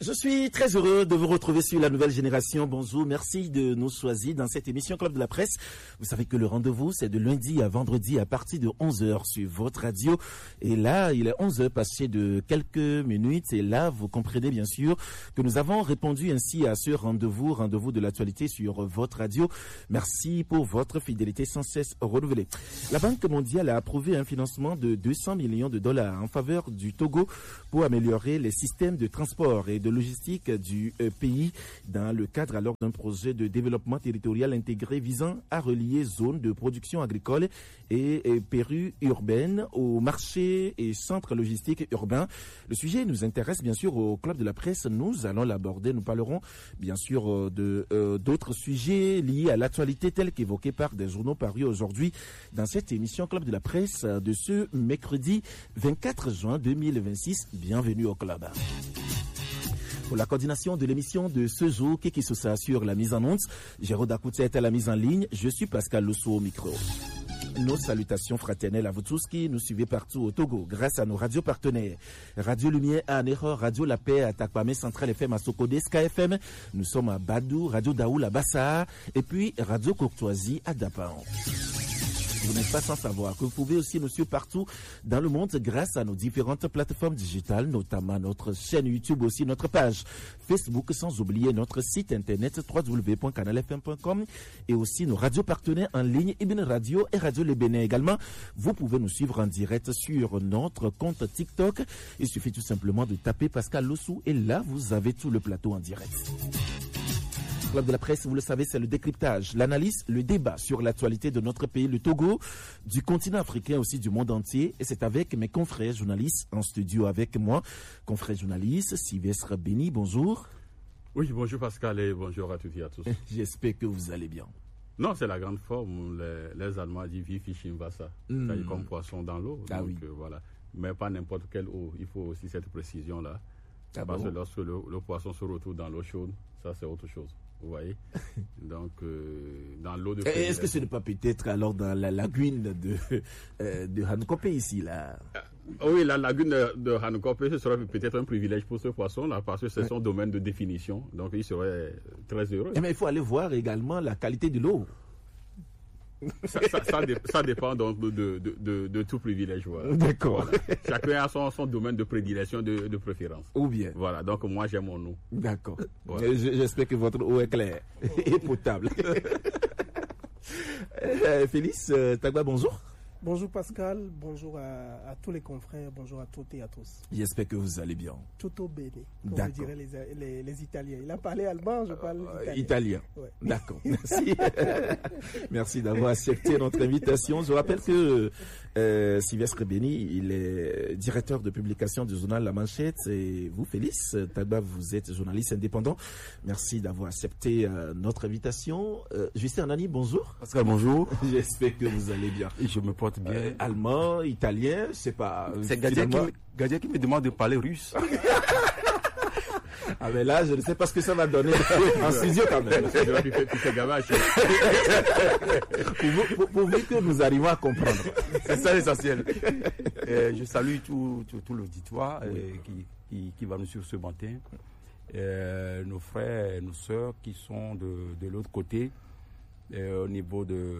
Je suis très heureux de vous retrouver sur la nouvelle génération. Bonjour, merci de nous choisir dans cette émission Club de la Presse. Vous savez que le rendez-vous, c'est de lundi à vendredi à partir de 11h sur votre radio. Et là, il est 11h passé de quelques minutes. Et là, vous comprenez bien sûr que nous avons répondu ainsi à ce rendez-vous de l'actualité sur votre radio. Merci pour votre fidélité sans cesse renouvelée. La Banque mondiale a approuvé un financement de 200 millions de dollars en faveur du Togo pour améliorer les systèmes de transport et de logistique du pays dans le cadre alors d'un projet de développement territorial intégré visant à relier zones de production agricole et périurbaine aux marchés et centres logistiques urbains. Le sujet nous intéresse bien sûr au Club de la Presse. Nous allons l'aborder. Nous parlerons bien sûr d'autres sujets liés à l'actualité telle qu'évoquée par des journaux parus aujourd'hui dans cette émission Club de la Presse de ce mercredi 24 juin 2026. Bienvenue au Club. Pour la coordination de l'émission de ce jour, Kiki Sousa sur la mise en onde, Jérôme Dakouté est à la mise en ligne, je suis Pascal Losso au micro. Nos salutations fraternelles à vous tous qui nous suivez partout au Togo grâce à nos radios partenaires. Radio Lumière à Anéro, Radio La Paix à Takpamé, Central FM à Sokodé, Sky FM. Nous sommes à Badou, Radio Daoul à Bassa et puis Radio Courtoisie à Dapaon. Vous n'êtes pas sans savoir que vous pouvez aussi nous suivre partout dans le monde grâce à nos différentes plateformes digitales, notamment notre chaîne YouTube, aussi notre page Facebook, sans oublier notre site internet www.canalfm.com et aussi nos radios partenaires en ligne, Ibn Radio et Radio Le Bénin également. Vous pouvez nous suivre en direct sur notre compte TikTok. Il suffit tout simplement de taper Pascal Lossou et là, vous avez tout le plateau en direct. Club de la Presse, vous le savez, c'est le décryptage, l'analyse, le débat sur l'actualité de notre pays, le Togo, du continent africain aussi du monde entier. Et c'est avec mes confrères journalistes en studio avec moi. Confrères journalistes, Sylvestre Béni, bonjour. Oui, bonjour Pascal et bonjour à toutes et à tous. J'espère que vous allez bien. Non, c'est la grande forme. Les Allemands disent « Wie Fisch im Wasser », c'est comme poisson dans l'eau. Ah donc, oui. Voilà. Mais pas n'importe quelle eau. Il faut aussi cette précision-là. Ah parce bon? que lorsque le poisson se retrouve dans l'eau chaude, ça c'est autre chose. Vous voyez. Donc, dans l'eau de... Est-ce que ce n'est pas peut-être alors dans la lagune de Hankope ici, là? Oui, la lagune de Hankope, ce serait peut-être un privilège pour ce poisson-là, parce que c'est son domaine de définition. Donc, il serait très heureux. Mais il faut aller voir également la qualité de l'eau. Ça dépend donc de tout privilège. Voilà. D'accord. Voilà. Chacun a son domaine de prédilection, de préférence. Ou bien. Voilà, donc moi j'aime mon eau. D'accord. Voilà. J'espère que votre eau est claire et potable. Félix Tagba, bonjour. Bonjour Pascal, bonjour à tous les confrères, bonjour à toutes et à tous. J'espère que vous allez bien. Tutto bene, comme D'accord. vous direz les Italiens. Il a parlé allemand, je parle italien. Italien. Ouais. D'accord, merci. Merci d'avoir accepté notre invitation. Je rappelle que Sylvestre Béni, il est directeur de publication du journal La Manchette. Et vous, Félix Tagba, vous êtes journaliste indépendant. Merci d'avoir accepté notre invitation. Justin Anani, bonjour. Pascal, bonjour. J'espère que vous allez bien. Et je me porte bien. Allemand, italien, je sais pas. C'est Gadier qui me demande de parler russe. Ah mais là, je ne sais pas ce que ça va donner en studio quand même. Pourvu que nous arrivons à comprendre. C'est ça l'essentiel. Je salue tout l'auditoire qui va nous suivre ce matin. Nos frères et nos sœurs qui sont de l'autre côté, au niveau de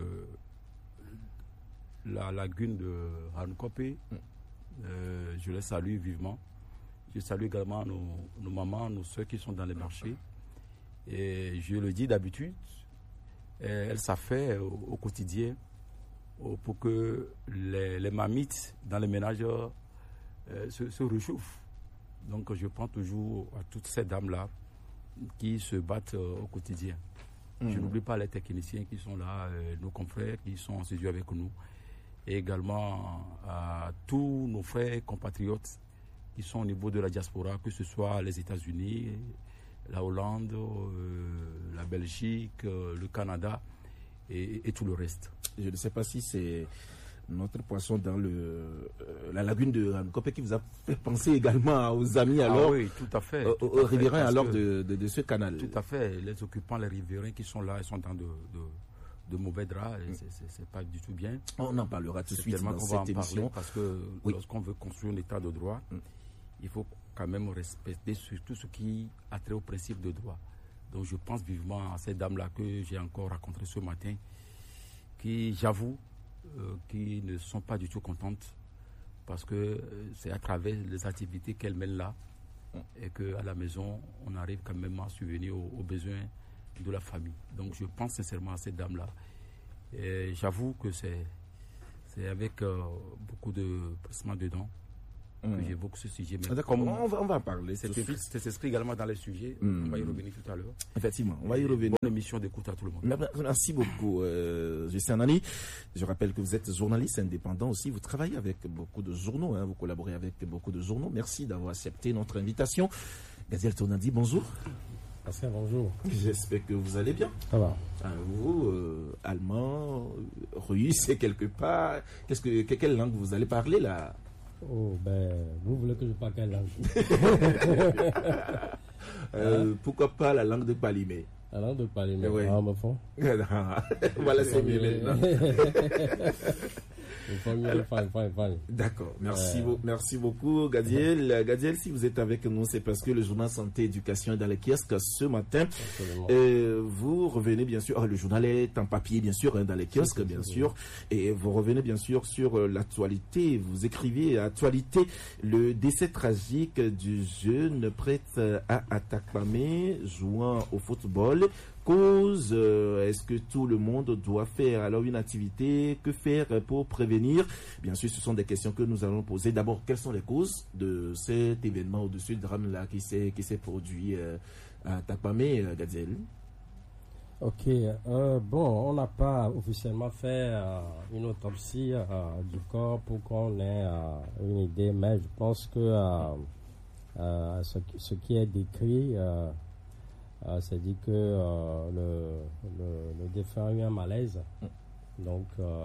la lagune de Hankope. Je les salue vivement. Je salue également nos mamans, nos soeurs qui sont dans les marchés. Et je le dis d'habitude, elles s'affairent au quotidien pour que les mamites dans les ménages se réchauffent. Donc je prends toujours à toutes ces dames-là qui se battent au quotidien. Je n'oublie pas les techniciens qui sont là, nos confrères qui sont en studio avec nous. Et également à tous nos frères et compatriotes qui sont au niveau de la diaspora, que ce soit les États-Unis, la Hollande, la Belgique, le Canada et tout le reste. Je ne sais pas si c'est notre poisson dans la lagune de Hankope qui vous a fait penser également aux amis alors, oui, tout à fait, aux riverains alors de ce canal. Tout à fait, les occupants, les riverains qui sont là, ils sont dans de mauvais draps, c'est pas du tout bien. On en parlera tout de suite dans cette émission. Parce que lorsqu'on veut construire un état de droit, il faut quand même respecter surtout ce qui a trait au principe de droit. Donc je pense vivement à ces dames-là que j'ai encore rencontrées ce matin, qui, j'avoue, qui ne sont pas du tout contentes parce que c'est à travers les activités qu'elles mènent là et qu'à la maison, on arrive quand même à subvenir aux besoins de la famille. Donc je pense sincèrement à ces dames-là. Et j'avoue que c'est avec beaucoup de pressement dedans que j'évoque ce sujet. Mais d'accord, on va en parler. C'est s'inscrit également dans les sujets. On va y revenir tout à l'heure. Effectivement, on va y revenir. Bonne émission d'écoute à tout le monde. Merci beaucoup, Justin Nani. Je rappelle que vous êtes journaliste indépendant aussi. Vous travaillez avec beaucoup de journaux, vous collaborez avec beaucoup de journaux. Merci d'avoir accepté notre invitation. Gaziel Tonandi, bonjour. Pascal, bonjour. J'espère que vous allez bien. Ça va. Vous, allemand, russe, quelque part. Quelle langue vous allez parler là? Oh, vous voulez que je parle quelle langue? Pourquoi pas la langue de Palimé? La langue de Palimé, oui. me fond. Voilà, c'est mieux maintenant. D'accord, merci beaucoup Gadiel. Gadiel, si vous êtes avec nous, c'est parce que le journal Santé Éducation est dans les kiosques ce matin. Vous revenez bien sûr, le journal est en papier bien sûr, dans les kiosques bien sûr, et vous revenez bien sûr sur l'actualité. Vous écrivez actualité, le décès tragique du jeune prêtre à Atakpamé jouant au football. Cause, est-ce que tout le monde doit faire alors une activité? Que faire pour prévenir? Bien sûr, ce sont des questions que nous allons poser. D'abord, quelles sont les causes de cet événement ou de ce drame-là qui s'est produit à Tapamé, Gadiel? Ok, on n'a pas officiellement fait une autopsie du corps pour qu'on ait une idée, mais je pense que ce qui est décrit, c'est dit que le défunt a eu un malaise. Donc,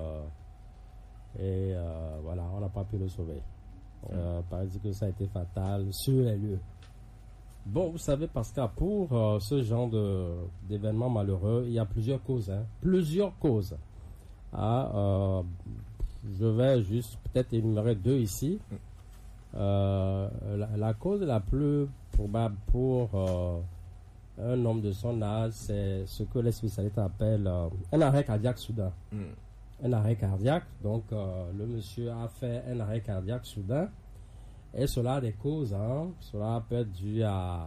voilà, on n'a pas pu le sauver. Paraît que ça a été fatal sur les lieux. Bon, vous savez, Pascal, pour ce genre d'événements malheureux, il y a plusieurs causes. Plusieurs causes. Je vais juste peut-être énumérer deux ici. La cause la plus probable pour un homme de son âge, c'est ce que les spécialistes appellent un arrêt cardiaque soudain. Un arrêt cardiaque, donc le monsieur a fait un arrêt cardiaque soudain, et cela a des causes. Cela peut être dû à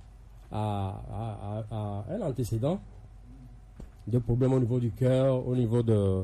un antécédent de problèmes au niveau du cœur, au niveau de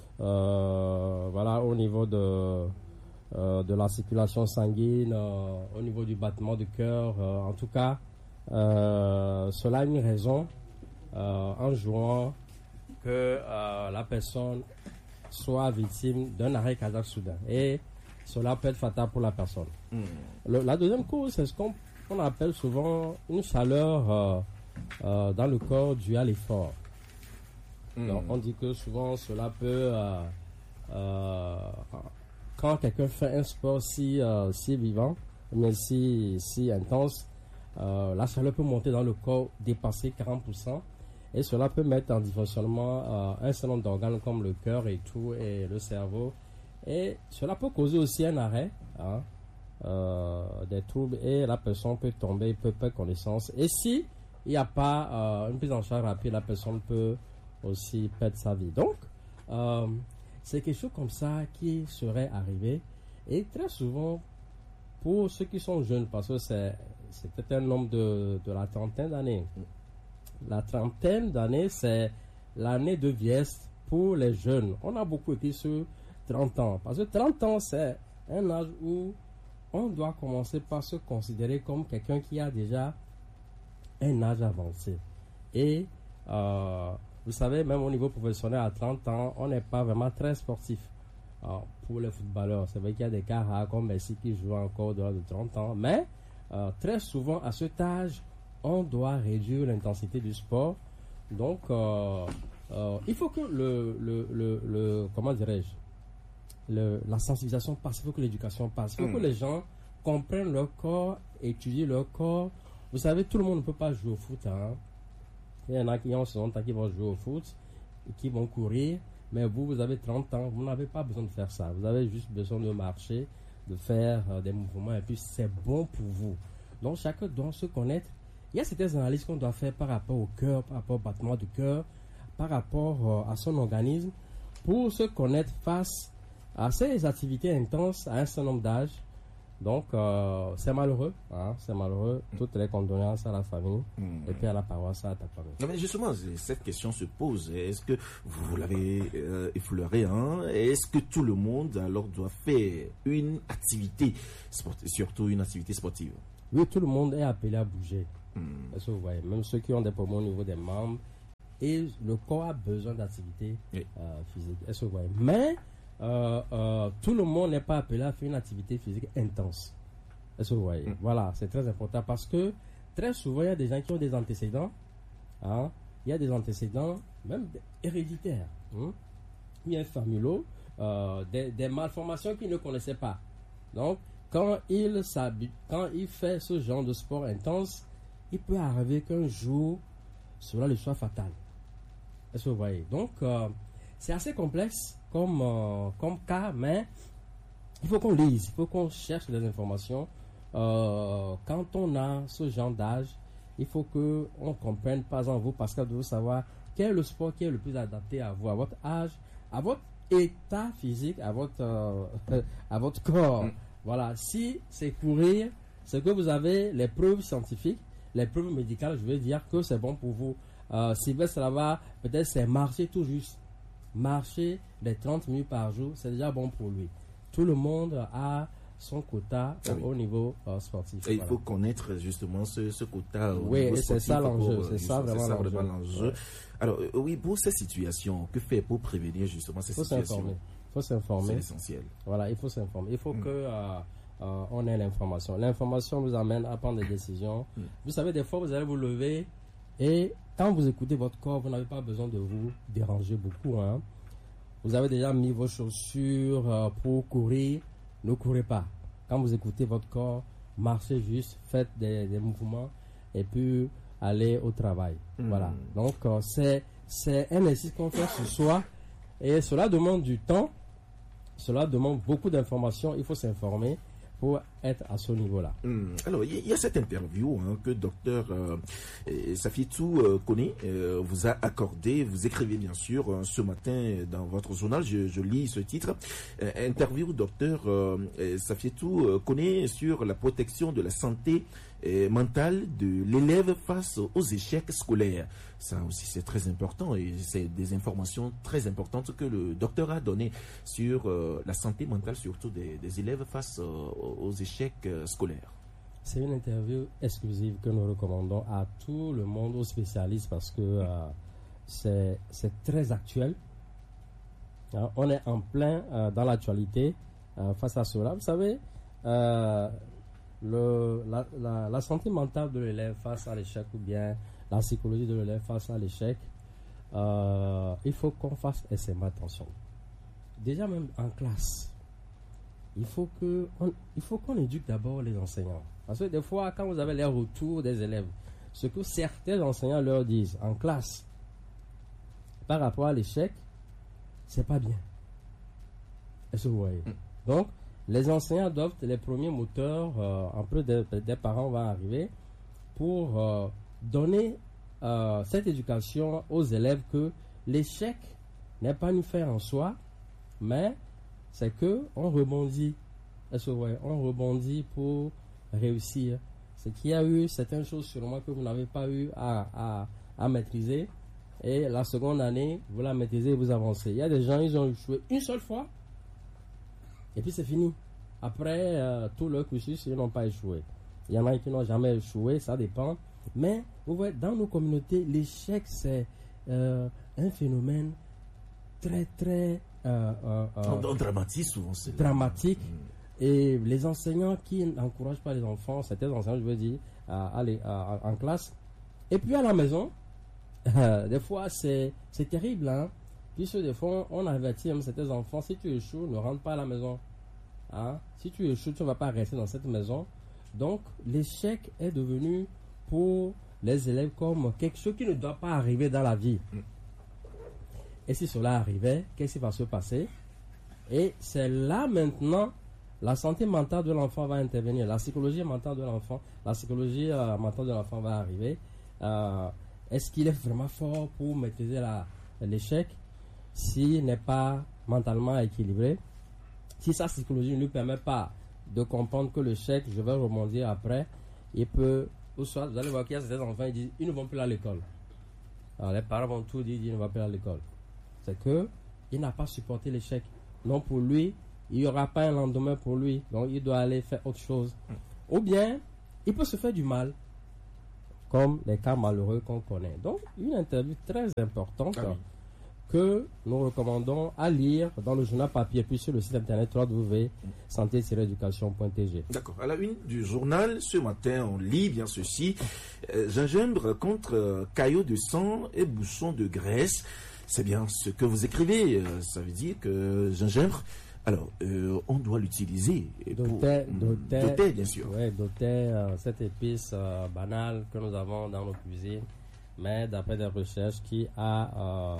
de la circulation sanguine, au niveau du battement du cœur. En tout cas, cela a une raison en jouant que la personne soit victime d'un arrêt cardiaque soudain, et cela peut être fatal pour la personne. La deuxième cause, c'est ce qu'on appelle souvent une chaleur dans le corps due à l'effort. Donc on dit que souvent cela peut quand quelqu'un fait un sport si vivant, mais si intense, la chaleur peut monter dans le corps, dépasser 40%, et cela peut mettre en dysfonctionnement un certain nombre d'organes comme le cœur et tout, et le cerveau, et cela peut causer aussi un arrêt, des troubles, et la personne peut tomber, peut perdre connaissance, et si il n'y a pas une prise en charge rapide, la personne peut aussi perdre sa vie. Donc c'est quelque chose comme ça qui serait arrivé, et très souvent pour ceux qui sont jeunes, parce que c'est peut-être un nombre de la trentaine d'années. La trentaine d'années, c'est l'année de vieillesse pour les jeunes. On a beaucoup écrit sur 30 ans, parce que 30 ans, c'est un âge où on doit commencer par se considérer comme quelqu'un qui a déjà un âge avancé. Et vous savez, même au niveau professionnel, à 30 ans, on n'est pas vraiment très sportif. Pour les footballeurs, c'est vrai qu'il y a des cas rares comme Messi qui joue encore au-delà de 30 ans, mais très souvent, à cet âge, on doit réduire l'intensité du sport. Donc, il faut que la sensibilisation passe, il faut que l'éducation passe, il faut que les gens comprennent leur corps, étudient leur corps. Vous savez, tout le monde ne peut pas jouer au foot. Il y en a qui ont 60 ans qui vont jouer au foot, et qui vont courir, mais vous avez 30 ans, vous n'avez pas besoin de faire ça. Vous avez juste besoin de marcher, de faire des mouvements et puis c'est bon pour vous. Donc chacun doit se connaître. Il y a certaines analyses qu'on doit faire par rapport au cœur, par rapport au battement du cœur, par rapport à son organisme pour se connaître face à ces activités intenses à un certain nombre d'âges. Donc, c'est malheureux. C'est malheureux. Toutes les condoléances à la famille et puis à la paroisse, à ta famille. Mais justement, cette question se pose. Est-ce que vous l'avez effleuré, est-ce que tout le monde alors doit faire une activité sportive, surtout une activité sportive? Oui, tout le monde est appelé à bouger. Est-ce que vous voyez? Même ceux qui ont des poumons au niveau des membres. Et le corps a besoin d'activité physique. Est-ce que vous voyez? Mais tout le monde n'est pas appelé à faire une activité physique intense. Est-ce que vous voyez? Voilà, c'est très important parce que très souvent, il y a des gens qui ont des antécédents. Il y a des antécédents, même héréditaires, bien familiaux, des malformations qu'ils ne connaissaient pas. Donc, quand il fait ce genre de sport intense, il peut arriver qu'un jour, cela lui soit fatal. Est-ce que vous voyez? Donc, c'est assez complexe comme cas, mais il faut qu'on lise, il faut qu'on cherche des informations. Quand on a ce genre d'âge, il faut qu'on comprenne pas en vous, parce que vous devez savoir quel est le sport qui est le plus adapté à vous, à votre âge, à votre état physique, à votre corps. Voilà, si c'est courir, c'est que vous avez les preuves scientifiques, les preuves médicales, je veux dire que c'est bon pour vous. Sylvestre là-bas, peut-être c'est marcher tout juste. Marcher les 30 minutes par jour, c'est déjà bon pour lui. Tout le monde a son quota au niveau sportif. Et il faut connaître justement ce quota. Oui, et c'est ça l'enjeu. C'est ça vraiment l'enjeu. Ouais. Alors, oui, pour ces situations, que faire pour prévenir justement ces situations? Il faut s'informer. C'est essentiel. Voilà, il faut s'informer. Il faut que on ait l'information. L'information vous amène à prendre des décisions. Vous savez, des fois, vous allez vous lever et quand vous écoutez votre corps, vous n'avez pas besoin de vous déranger beaucoup. Vous avez déjà mis vos chaussures pour courir. Ne courez pas. Quand vous écoutez votre corps, marchez juste, faites des mouvements et puis allez au travail. Voilà. Donc, c'est un exercice qu'on fait sur soi et cela demande du temps. Cela demande beaucoup d'informations. Il faut s'informer pour être à ce niveau-là. Alors, il y a cette interview que docteur Safietou Kone vous a accordé. Vous écrivez bien sûr ce matin dans votre journal, je lis ce titre. Interview docteur Safietou Kone sur la protection de la santé mentale de l'élève face aux échecs scolaires. Ça aussi c'est très important et c'est des informations très importantes que le docteur a données sur la santé mentale surtout des élèves face aux échecs scolaires. C'est une interview exclusive que nous recommandons à tout le monde, aux spécialistes, parce que c'est très actuel. On est en plein dans l'actualité face à cela. Vous savez, la santé mentale de l'élève face à l'échec ou bien la psychologie de l'élève face à l'échec, il faut qu'on fasse extrêmement attention. Déjà même en classe, il faut qu'on éduque d'abord les enseignants. Parce que des fois, quand vous avez les retours des élèves, ce que certains enseignants leur disent en classe par rapport à l'échec, c'est pas bien. Est-ce que vous voyez? Donc, les enseignants doivent être les premiers moteurs, un peu des parents vont arriver pour donner cette éducation aux élèves que l'échec n'est pas une fin en soi, mais c'est que on rebondit. Est-ce que vous voyez? On rebondit pour réussir. C'est qu'il y a eu certaines choses sûrement que vous n'avez pas eu à maîtriser. Et la seconde année, vous la maîtrisez et vous avancez. Il y a des gens, ils ont échoué une seule fois. Et puis c'est fini. Après tout leur cursus, ils n'ont pas échoué. Il y en a qui n'ont jamais échoué, ça dépend. Mais vous voyez, dans nos communautés, l'échec, c'est un phénomène très, très... on dramatise souvent. Dramatique. Et les enseignants qui n'encouragent pas les enfants, certains enseignants, je veux dire, à aller en classe. Et puis à la maison, des fois, c'est terrible. Puisque des fois, on avertit même certains enfants, si tu échoues, ne rentre pas à la maison. Si tu échoues, tu ne vas pas rester dans cette maison. Donc, l'échec est devenu pour les élèves comme quelque chose qui ne doit pas arriver dans la vie. Et si cela arrivait, qu'est-ce qui va se passer? Et c'est là maintenant la santé mentale de l'enfant va intervenir, la psychologie mentale de l'enfant, mentale de l'enfant va arriver. Est-ce qu'il est vraiment fort pour maîtriser l'échec s'il n'est pas mentalement équilibré? Si sa psychologie ne lui permet pas de comprendre que l'échec, je vais rebondir après, il peut, ou soit vous allez voir qu'il y a certains enfants qui disent ils ne vont plus à l'école. Alors les parents vont tout dire, ils ne vont plus à l'école. C'est que il n'a pas supporté l'échec. Donc pour lui, il n'y aura pas un lendemain pour lui. Donc il doit aller faire autre chose. Ou bien, il peut se faire du mal, comme les cas malheureux qu'on connaît. Donc une interview très importante que nous recommandons à lire dans le journal papier, puis sur le site internet www.santé-education.tg. D'accord. À la une du journal, ce matin, on lit bien ceci. Gingembre contre caillots de sang et bouchons de graisse. C'est bien ce que vous écrivez. Ça veut dire que gingembre, alors, on doit l'utiliser. Doté, bien sûr. Oui, cette épice banale que nous avons dans nos cuisines, mais d'après des recherches qui a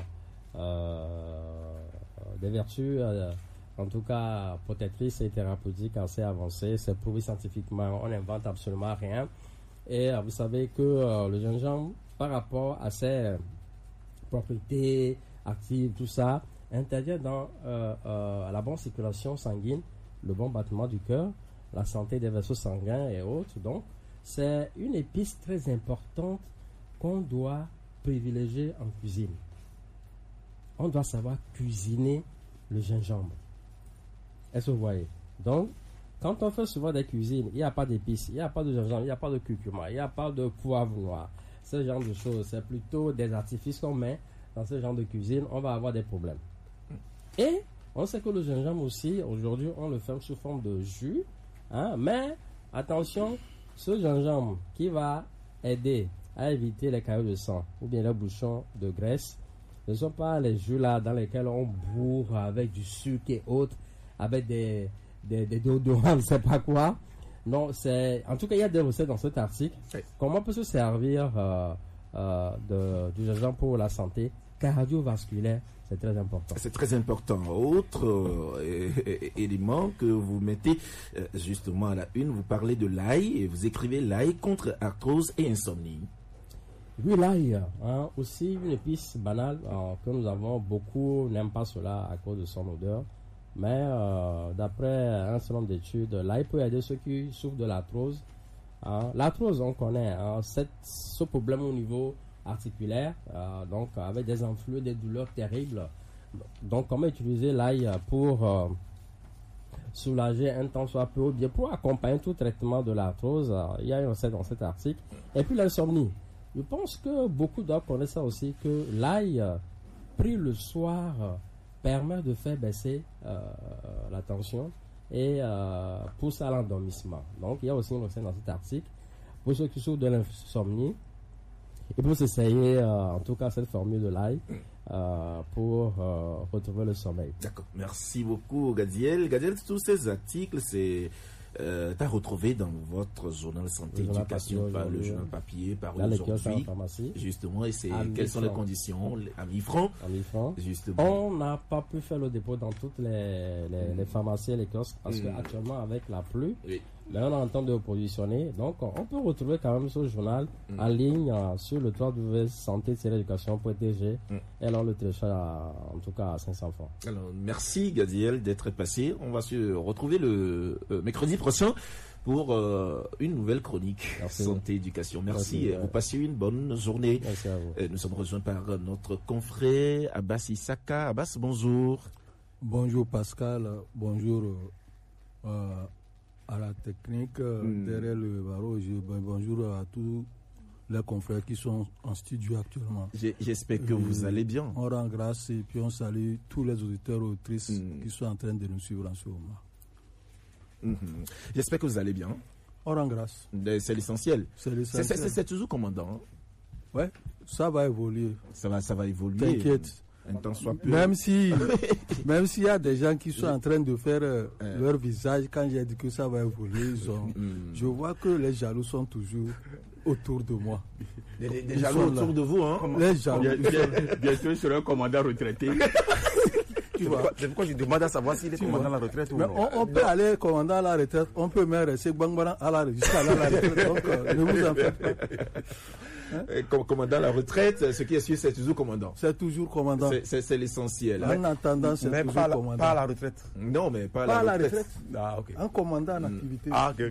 des vertus, en tout cas protectrices et thérapeutiques assez avancées. C'est prouvé scientifiquement, on n'invente absolument rien. Et vous savez que le gingembre, par rapport à ses propriétés actives, tout ça, intervient dans la bonne circulation sanguine, le bon battement du cœur, la santé des vaisseaux sanguins et autres. Donc, c'est une épice très importante qu'on doit privilégier en cuisine. On doit savoir cuisiner le gingembre. Est-ce que vous voyez? Donc, quand on fait souvent des cuisines, il n'y a pas d'épices, il n'y a pas de gingembre, il n'y a pas de curcuma, il n'y a pas de poivre noir. Ce genre de choses, c'est plutôt des artifices qu'on met dans ce genre de cuisine, on va avoir des problèmes. Et on sait que le gingembre aussi, aujourd'hui, on le fait sous forme de jus. Mais attention, ce gingembre qui va aider à éviter les caillots de sang ou bien les bouchons de graisse, ce ne sont pas les jus là dans lesquels on bourre avec du sucre et autres, avec des déodorants, je ne sais pas quoi. Non, en tout cas, il y a des recettes dans cet article. Oui. Comment on peut se servir du gingembre pour la santé cardiovasculaire? C'est très important. C'est très important. Autre élément que vous mettez justement à la une, vous parlez de l'ail et vous écrivez l'ail contre arthrose et insomnie. Oui, l'ail, aussi une épice banale que nous avons, beaucoup n'aiment pas cela à cause de son odeur. Mais d'après un certain nombre d'études, l'ail peut aider ceux qui souffrent de l'arthrose. L'arthrose, on connaît, ce problème au niveau articulaire, donc avec des enflures, des douleurs terribles. Donc, comment utiliser l'ail pour soulager un temps soit peu ou bien pour accompagner tout traitement de l'arthrose? Il y a une recette dans cet article. Et puis l'insomnie. Je pense que beaucoup doivent connaître ça aussi, que l'ail pris le soir permet de faire baisser la tension et pousse à l'endormissement. Donc, il y a aussi une recette dans cet article pour ceux qui souffrent de l'insomnie. Et pour s'essayer, en tout cas, cette formule de l'ail pour retrouver le sommeil. D'accord. Merci beaucoup, Gadiel. Gadiel, tous ces articles, c'est à retrouver dans votre journal santé éducation, par le journal papier, par aujourd'hui. Justement, et c'est quelles sont les conditions à mi-franc. Justement. On n'a pas pu faire le dépôt dans toutes les pharmacies et les kiosques parce qu'actuellement, avec la pluie, là, on est en train de positionner. Donc, on peut retrouver quand même ce journal en ligne sur le www.santé-education.tg et alors le télécharge en tout cas à 500 francs. Alors, merci Gadiel d'être passé. On va se retrouver le mercredi prochain pour une nouvelle chronique santé-éducation. Merci. Vous passez une bonne journée. Merci à vous. Nous sommes rejoints par notre confrère Abbas Issaka. Abbas, bonjour. Bonjour Pascal. Bonjour à la technique derrière le barreau. Bonjour à tous les confrères qui sont en studio actuellement. J'espère que vous allez bien. On rend grâce et puis on salue tous les auditeurs et auditrices qui sont en train de nous suivre en ce moment. J'espère que vous allez bien. On rend grâce. C'est l'essentiel. C'est toujours commandant. Ouais, ça va évoluer. Ça va évoluer. T'inquiète. Même s'il y a des gens qui sont en train de faire leur visage, quand j'ai dit que ça va évoluer, je vois que les jaloux sont toujours autour de moi. Des jaloux autour de vous, hein? Les jaloux. Bientôt, je serai un commandant retraité. C'est pourquoi je demande à savoir s'il est commandant à la retraite ou non. On peut aller commandant à la retraite, on peut même rester Bangbaran jusqu'à la retraite. Donc, ne vous en faites pas. Commandant à la retraite, ce qui est sûr, c'est toujours commandant. C'est toujours commandant. C'est l'essentiel. En attendant, c'est toujours commandant. Pas à la retraite. Non, mais pas à la retraite. Ah, ok. Un commandant en activité. Ah, ok.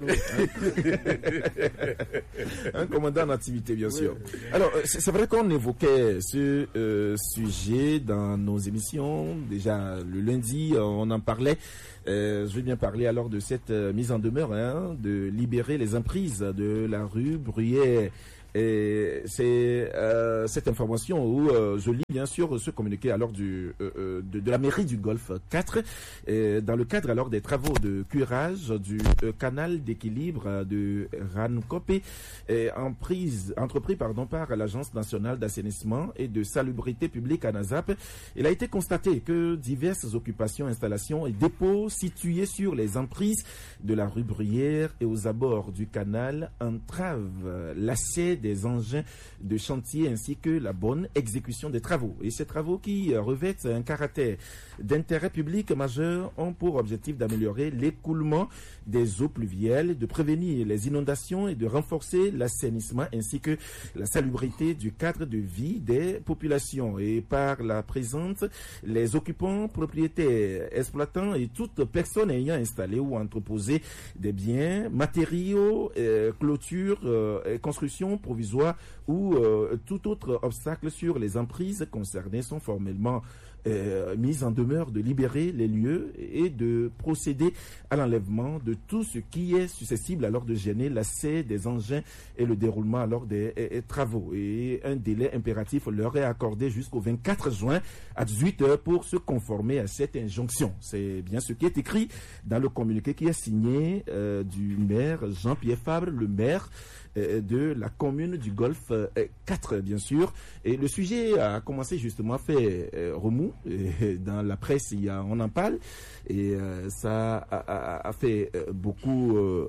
Un commandant en activité, bien sûr. Alors, c'est vrai qu'on évoquait ce sujet dans nos émissions. Déjà, le lundi, on en parlait. Je vais bien parler alors de cette mise en demeure de libérer les emprises de la rue Bruyère. Et c'est cette information où je lis bien sûr ce communiqué alors de la mairie du Golfe 4 dans le cadre alors des travaux de curage du canal d'équilibre de Ranukopé entrepris par l'Agence nationale d'assainissement et de salubrité publique ANASAP. Il a été constaté que diverses occupations, installations et dépôts situés sur les emprises de la rue Bruyère et aux abords du canal entravent l'accès des engins de chantier ainsi que la bonne exécution des travaux. Et ces travaux qui revêtent un caractère d'intérêt public majeur ont pour objectif d'améliorer l'écoulement des eaux pluviales, de prévenir les inondations et de renforcer l'assainissement ainsi que la salubrité du cadre de vie des populations. Et par la présente, les occupants, propriétaires, exploitants et toute personne ayant installé ou entreposé des biens, matériaux, clôtures, constructions provisoires ou tout autre obstacle sur les emprises concernées sont formellement mise en demeure de libérer les lieux et de procéder à l'enlèvement de tout ce qui est susceptible alors de gêner l'accès des engins et le déroulement alors des travaux. Et un délai impératif leur est accordé jusqu'au 24 juin à 18h pour se conformer à cette injonction. C'est bien ce qui est écrit dans le communiqué qui est signé du maire Jean-Pierre Fabre, le maire de la commune du Golfe 4, bien sûr. Et le sujet a commencé justement à faire remous. Et dans la presse, on en parle. Et ça a fait beaucoup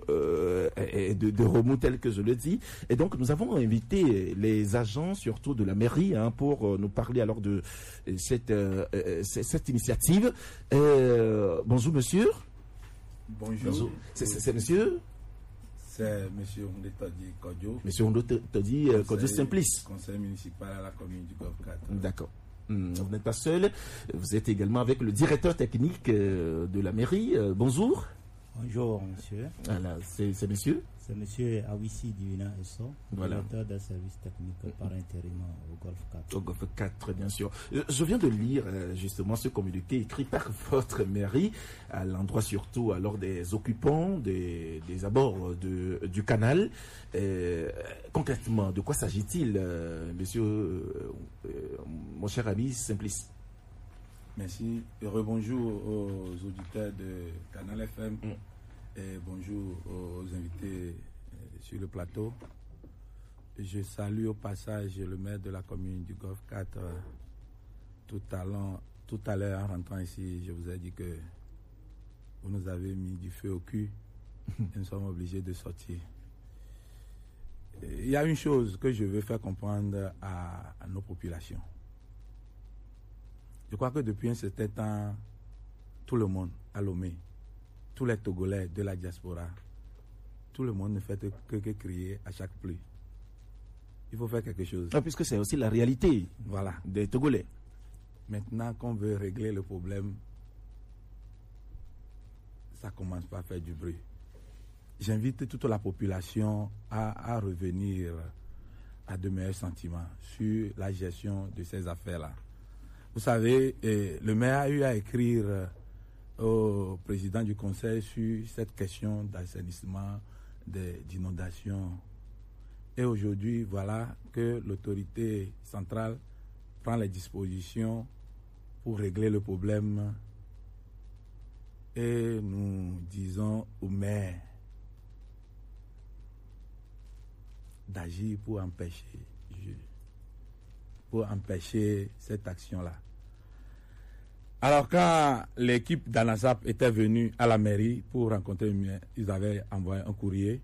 de remous tels que je le dis. Et donc, nous avons invité les agents, surtout de la mairie, pour nous parler alors de cette initiative. Bonjour, monsieur. Bonjour. C'est monsieur? C'est M. Ondé Todi Kodjo. M. Ondé Todi Kodjo Simplice. Conseil municipal à la commune du Golfe 4. D'accord. Vous n'êtes pas seul. Vous êtes également avec le directeur technique de la mairie. Bonjour. Bonjour, monsieur. Voilà, c'est monsieur? C'est monsieur Awissi Divina Esso, voilà. Directeur d'un service technique par intérim au Golfe 4. Au Golfe 4, bien sûr. Je viens de lire justement ce communiqué écrit par votre mairie à l'endroit surtout alors des occupants des abords du canal. Concrètement, de quoi s'agit-il, monsieur, mon cher ami Simplice? Merci. Rebonjour aux auditeurs de Canal FM et bonjour aux invités sur le plateau. Je salue au passage le maire de la commune du Golfe 4. Tout à l'heure, en rentrant ici, je vous ai dit que vous nous avez mis du feu au cul et nous sommes obligés de sortir. Il y a une chose que je veux faire comprendre à nos populations. Je crois que depuis un certain temps, tout le monde à Lomé, tous les Togolais de la diaspora, tout le monde ne fait que crier à chaque pluie. Il faut faire quelque chose. Puisque c'est aussi la réalité des Togolais. Maintenant qu'on veut régler le problème, ça commence par faire du bruit. J'invite toute la population à revenir à de meilleurs sentiments sur la gestion de ces affaires-là. Vous savez, le maire a eu à écrire au président du conseil sur cette question d'assainissement, d'inondation. Et aujourd'hui, voilà que l'autorité centrale prend les dispositions pour régler le problème. Et nous disons au maire d'agir pour empêcher cette action-là. Alors, quand l'équipe d'ANASAP était venue à la mairie pour rencontrer le maire, ils avaient envoyé un courrier.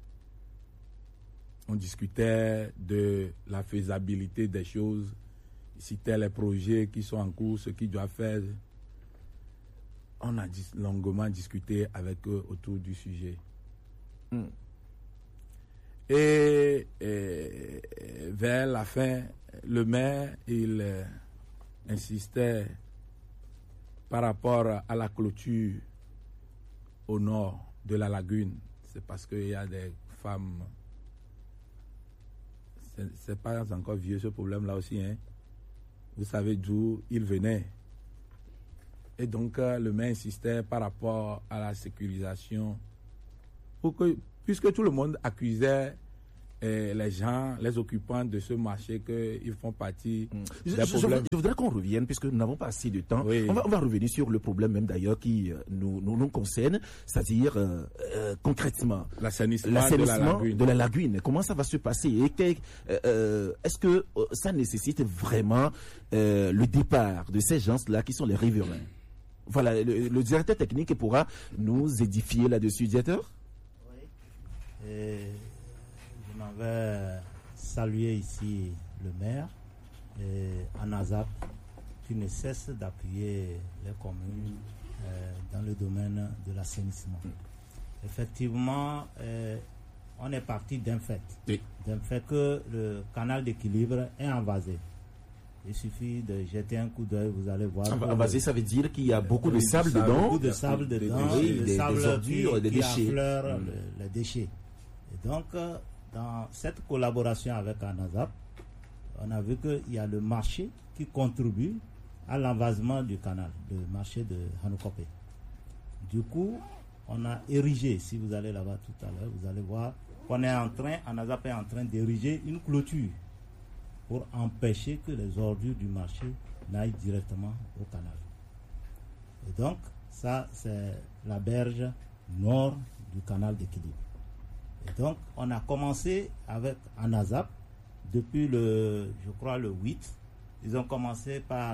On discutait de la faisabilité des choses, ils citaient les projets qui sont en cours, ce qu'ils doivent faire. on a longuement discuté avec eux autour du sujet. Et vers la fin, le maire, il insistait par rapport à la clôture au nord de la lagune. C'est parce qu'il y a des femmes. C'est pas encore vieux ce problème-là aussi, hein. Vous savez d'où il venait. Et donc, le maire insistait par rapport à la sécurisation. Puisque tout le monde accusait les gens, les occupants de ce marché, qu'ils font partie des problèmes. Je voudrais qu'on revienne, puisque nous n'avons pas assez de temps. Oui. On va revenir sur le problème même d'ailleurs qui nous concerne, c'est-à-dire concrètement L'assainissement de la lagune. Comment ça va se passer? Est-ce que ça nécessite vraiment le départ de ces gens-là qui sont les riverains? Voilà, le directeur technique pourra nous édifier là-dessus, directeur. Oui. Je m'en vais saluer ici le maire et ANASAP qui ne cesse d'appuyer les communes dans le domaine de l'assainissement. Effectivement, on est parti d'un fait. Oui. D'un fait que le canal d'équilibre est envasé. Il suffit de jeter un coup d'œil, vous allez voir. Envasé, ça veut dire qu'il y a beaucoup de sable dedans. Beaucoup de sable dedans, des sable ordures, des qui déchets. affleure les déchets. Et donc, dans cette collaboration avec ANASAP, on a vu qu'il y a le marché qui contribue à l'envasement du canal, le marché de Hanokopé. Du coup, on a érigé, si vous allez là-bas tout à l'heure, vous allez voir qu'on est ANASAP est en train d'ériger une clôture pour empêcher que les ordures du marché n'aillent directement au canal. Et donc, ça, c'est la berge nord du canal d'équilibre. Et donc, on a commencé avec ANASAP depuis le 8. Ils ont commencé par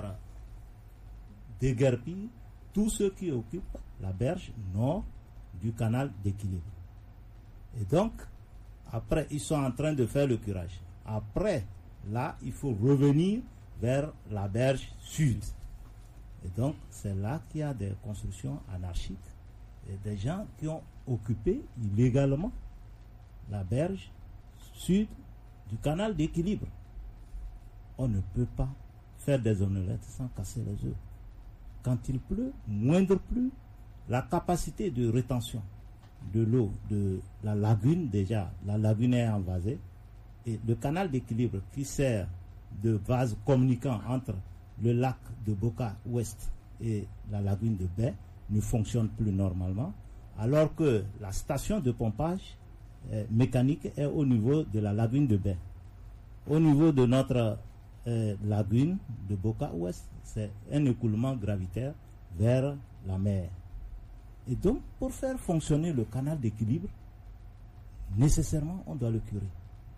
déguerpir tous ceux qui occupent la berge nord du canal d'équilibre. Et donc, après, ils sont en train de faire le curage. Après, là, il faut revenir vers la berge sud. Et donc, c'est là qu'il y a des constructions anarchiques et des gens qui ont occupé illégalement la berge sud du canal d'équilibre. On ne peut pas faire des omelettes sans casser les œufs. Quand il pleut, moindre pluie, la capacité de rétention de l'eau de la lagune, déjà, la lagune est envasée, et le canal d'équilibre qui sert de vase communiquant entre le lac de Boka Ouest et la lagune de Baie ne fonctionne plus normalement, alors que la station de pompage mécanique est au niveau de la lagune de Baie. Au niveau de notre lagune de Boka Ouest, c'est un écoulement gravitaire vers la mer. Et donc, pour faire fonctionner le canal d'équilibre, nécessairement, on doit le curer.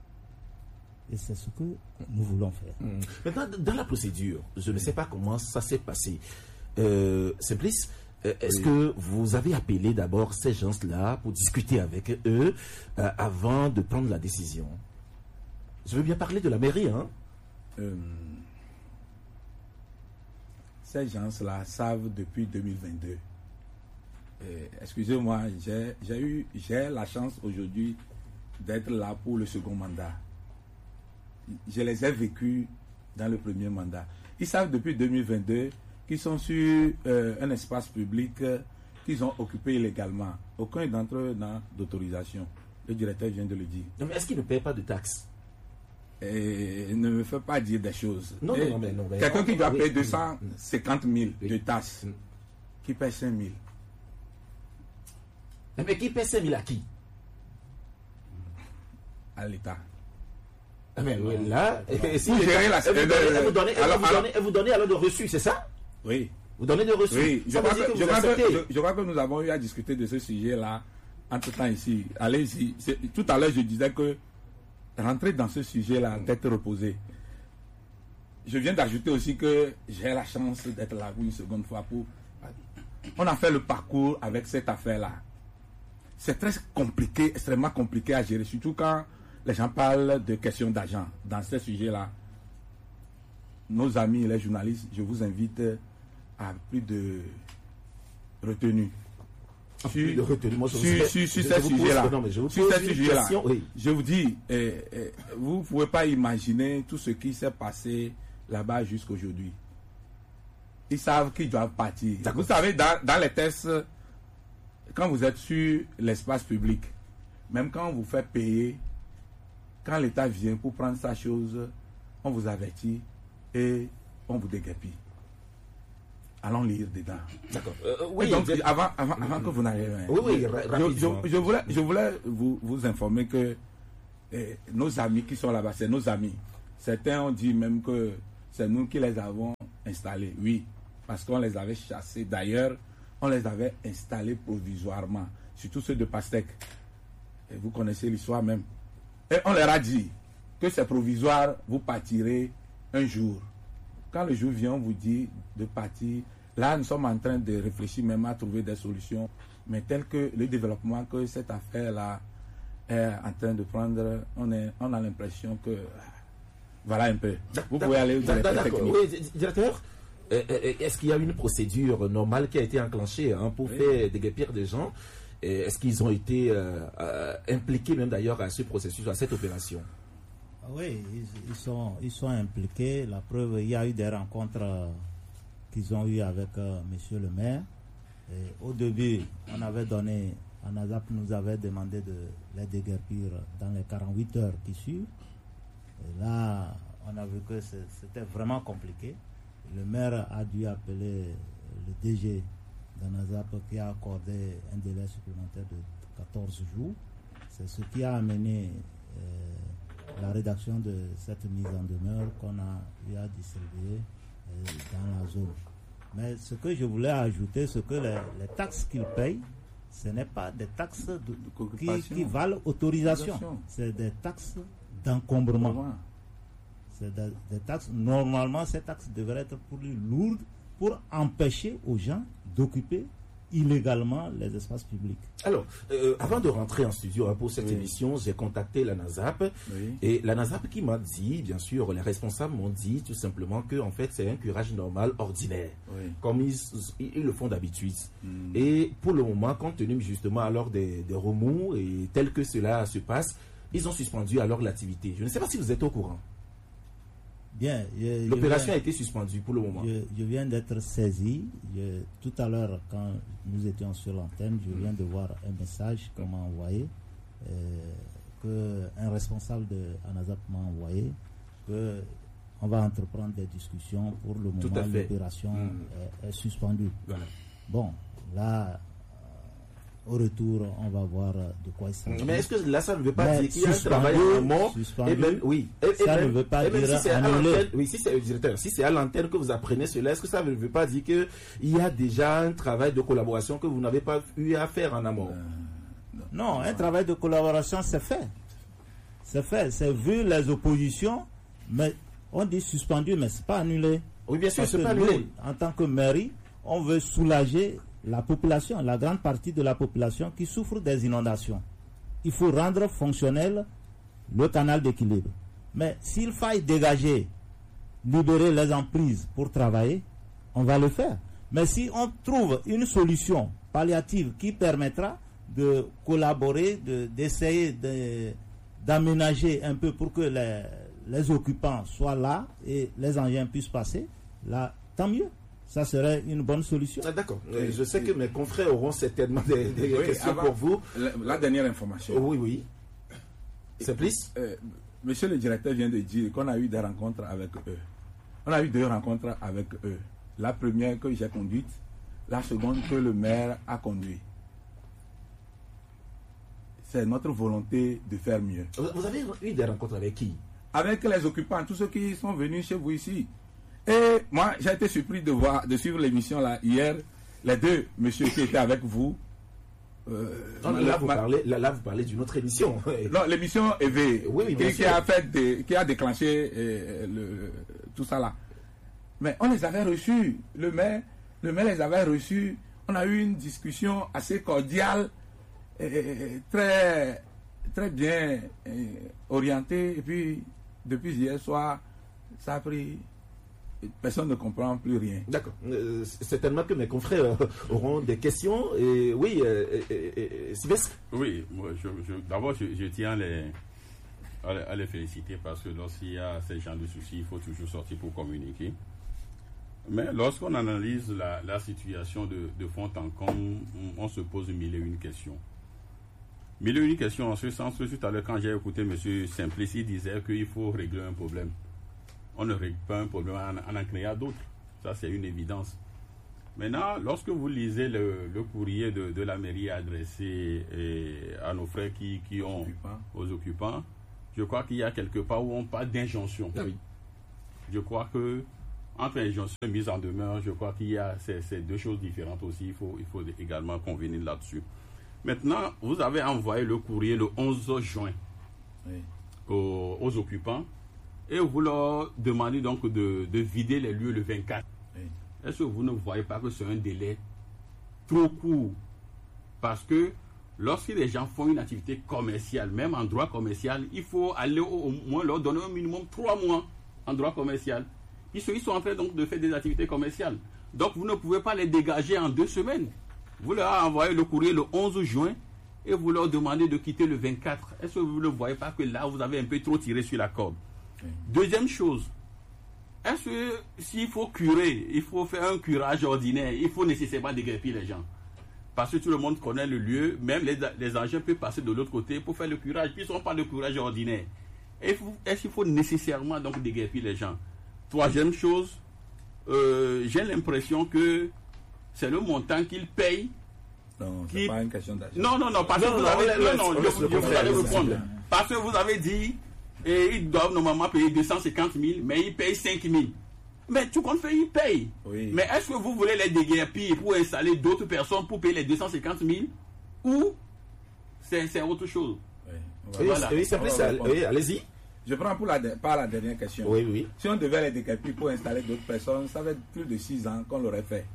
Et c'est ce que nous voulons faire. Maintenant, dans la procédure, je ne sais pas comment ça s'est passé. Simplice, est-ce que vous avez appelé d'abord ces gens-là pour discuter avec eux avant de prendre la décision? Je veux bien parler de la mairie, hein? Ces gens-là savent depuis 2022. Excusez-moi, j'ai la chance aujourd'hui d'être là pour le second mandat. Je les ai vécus dans le premier mandat. Ils savent depuis 2022 qu'ils sont sur un espace public qu'ils ont occupé illégalement. Aucun d'entre eux n'a d'autorisation. Le directeur vient de le dire. Non, mais est-ce qu'ils ne paient pas de taxes? Ne me fait pas dire des choses. Non. Quelqu'un qui doit payer 250 000 de taxes, qui paye 5 000. Mais qui paie 5 000 à qui? À l'État. Mais là, si vous gérez la vous donnez alors de reçus, c'est ça? Oui. Vous donnez de reçus? Oui, je crois que nous avons eu à discuter de ce sujet-là entre-temps ici. Allez-y. Tout à l'heure, je disais que rentrer dans ce sujet-là, d'être reposé. Je viens d'ajouter aussi que j'ai la chance d'être là une seconde fois On a fait le parcours avec cette affaire-là. C'est très compliqué, extrêmement compliqué à gérer, surtout quand les gens parlent de questions d'argent. Dans ce sujet-là, nos amis, les journalistes, je vous invite à plus de retenus. Sur ces sujets-là. Je vous dis, vous ne pouvez pas imaginer tout ce qui s'est passé là-bas jusqu'aujourd'hui. Ils savent qu'ils doivent partir. Vous savez, dans les tests, quand vous êtes sur l'espace public, même quand on vous fait payer, quand l'État vient pour prendre sa chose, on vous avertit et on vous déguerpit. Allons lire dedans. D'accord. Oui, donc, avant que vous n'arriviez. Je voulais vous informer que nos amis qui sont là-bas, c'est nos amis. Certains ont dit même que c'est nous qui les avons installés. Oui, parce qu'on les avait chassés. D'ailleurs, on les avait installés provisoirement, surtout ceux de Pastèque. Et vous connaissez l'histoire même. Et on leur a dit que c'est provisoire, vous partirez un jour. Quand le jour vient, on vous dit de partir. Là, nous sommes en train de réfléchir même à trouver des solutions, mais tel que le développement que cette affaire-là est en train de prendre, on a l'impression que... Voilà un peu. Vous pouvez aller dans les techniques. Oui, directeur, est-ce qu'il y a une procédure normale qui a été enclenchée pour faire déguerpir des gens? Est-ce qu'ils ont été impliqués même d'ailleurs à ce processus, à cette opération? Oui, ils sont impliqués. La preuve, il y a eu des rencontres qu'ils ont eues avec monsieur le maire. Et au début, ANASAP nous avait demandé de les déguerpir dans les 48 heures qui suivent. Et là, on a vu que c'était vraiment compliqué. Le maire a dû appeler le DG d'ANASAP qui a accordé un délai supplémentaire de 14 jours. C'est ce qui a amené la rédaction de cette mise en demeure qu'on a eu à distribuer dans la zone. Mais ce que je voulais ajouter, c'est que les taxes qu'ils payent, ce n'est pas des taxes qui valent autorisation. C'est des taxes d'encombrement. C'est des taxes. Normalement, ces taxes devraient être plus lourdes pour empêcher aux gens d'occuper illégalement les espaces publics. Alors, avant de rentrer en studio pour cette émission, j'ai contacté l'ANASAP et l'ANASAP qui m'a dit, bien sûr, les responsables m'ont dit tout simplement que en fait c'est un curage normal, ordinaire, comme ils le font d'habitude. Et pour le moment, compte tenu justement alors des remous et tel que cela se passe, ils ont suspendu alors l'activité. Je ne sais pas si vous êtes au courant. Bien. L'opération a été suspendue pour le moment. Je viens d'être saisi. Tout à l'heure, quand nous étions sur l'antenne, je viens de voir un message qu'on m'a envoyé, qu'un responsable de ANASAP m'a envoyé, qu'on va entreprendre des discussions. Pour le moment, l'opération est suspendue. Voilà. Bon, là... Au retour, on va voir de quoi il s'agit. Mais est-ce que là, ça ne veut pas dire qu'il y a un travail en amont? Ça ne veut pas dire annuler. Oui, si c'est le directeur, si c'est à l'antenne que vous apprenez cela, est-ce que ça ne veut pas dire qu'il y a déjà un travail de collaboration que vous n'avez pas eu à faire en amont? Non, un travail de collaboration, c'est fait. C'est fait. C'est vu les oppositions, mais on dit suspendu, mais ce n'est pas annulé. Oui, bien sûr, ce n'est pas annulé. En tant que mairie, on veut soulager la population, la grande partie de la population qui souffre des inondations. Il faut rendre fonctionnel le canal d'équilibre. Mais s'il faille dégager, libérer les emprises pour travailler, on va le faire. Mais si on trouve une solution palliative qui permettra de collaborer, d'essayer d'aménager un peu pour que les occupants soient là et les engins puissent passer, là, tant mieux. Ça serait une bonne solution. Ah, d'accord. Je sais que mes confrères auront certainement des questions pour vous. La dernière information. Oui. Simplice. Monsieur le directeur vient de dire qu'on a eu des rencontres avec eux. On a eu 2 rencontres avec eux. La première que j'ai conduite, la seconde que le maire a conduite. C'est notre volonté de faire mieux. Vous avez eu des rencontres avec qui? Avec les occupants, tous ceux qui sont venus chez vous ici. Et moi, j'ai été surpris de suivre l'émission là hier. Les 2 messieurs qui étaient avec vous. Là, vous parlez d'une autre émission. Non, l'émission EV, qui a déclenché tout ça là. Mais on les avait reçus. Le maire les avait reçus. On a eu une discussion assez cordiale, très, très bien orientée. Et puis, depuis hier soir, ça a pris personne ne comprend plus rien. D'accord. Certainement que mes confrères auront des questions. Et oui, Sylvestre. Oui, moi, d'abord, je tiens à les féliciter parce que lorsqu'il y a ces genres de soucis, il faut toujours sortir pour communiquer. Mais lorsqu'on analyse la situation de fond en comble, on se pose mille et une questions. Mille et une questions en ce sens que tout à l'heure, quand j'ai écouté M. Simplice, il disait qu'il faut régler un problème. On ne règle pas un problème en créant d'autres. Ça, c'est une évidence. Maintenant, lorsque vous lisez le courrier de la mairie adressé à nos frères qui ont aux occupants, je crois qu'il y a quelque part où on parle d'injonction. Ah oui. Je crois que entre injonction et mise en demeure, je crois qu'il y a ces deux choses différentes aussi. Il faut également convenir là-dessus. Maintenant, vous avez envoyé le courrier le 11 juin aux occupants et vous leur demandez donc de vider les lieux le 24. Oui. Est-ce que vous ne voyez pas que c'est un délai trop court? Parce que lorsque les gens font une activité commerciale, même en droit commercial, il faut aller au moins leur donner un minimum 3 mois en droit commercial. Ils sont en train donc de faire des activités commerciales. Donc vous ne pouvez pas les dégager en 2 semaines. Vous leur avez envoyé le courrier le 11 juin et vous leur demandez de quitter le 24. Est-ce que vous ne voyez pas que là, vous avez un peu trop tiré sur la corde? Oui. Deuxième chose, est-ce que s'il faut curer, il faut faire un curage ordinaire, il faut nécessairement déguerpir les gens? Parce que tout le monde connaît le lieu, même les engins peuvent passer de l'autre côté pour faire le curage, puis ils ne sont pas le curage ordinaire. Est-ce qu'il faut nécessairement donc déguerpir les gens? Troisième chose, j'ai l'impression que c'est le montant qu'ils payent. Non, c'est pas une question d'argent. Non, parce que vous allez répondre. Parce que vous avez dit, ils doivent normalement payer 250 000, mais ils payent 5 000. Mais tout compte fait, ils payent. Oui. Mais est-ce que vous voulez les déguerpir pour installer d'autres personnes pour payer les 250 000 ou c'est autre chose? Oui, voilà. Oui, allez-y. Je prends par la dernière question. Oui. Si on devait les déguerpir pour installer d'autres personnes, ça fait plus de 6 ans qu'on l'aurait fait.